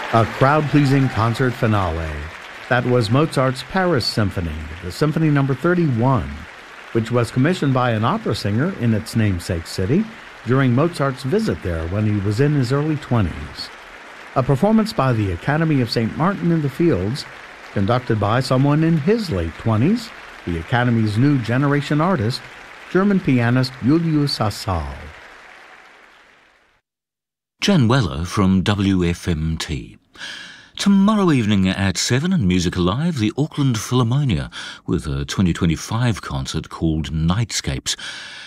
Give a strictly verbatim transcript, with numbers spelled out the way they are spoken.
A crowd-pleasing concert finale. That was Mozart's Paris Symphony, the Symphony number thirty-one, which was commissioned by an opera singer in its namesake city during Mozart's visit there when he was in his early twenties. A performance by the Academy of Saint Martin in the Fields, conducted by someone in his late twenties, the Academy's new generation artist, German pianist Julius Hassall. Jan Weller from W F M T. Tomorrow evening at seven in Music Alive, the Auckland Philharmonia with a twenty twenty-five concert called Nightscapes.